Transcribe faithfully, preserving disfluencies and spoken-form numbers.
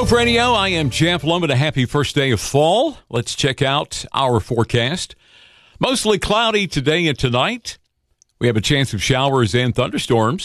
Wolf Radio, I am Jeff Loman. A happy first day of fall. Let's check out our forecast. Mostly cloudy today and tonight. We have a chance of showers and thunderstorms.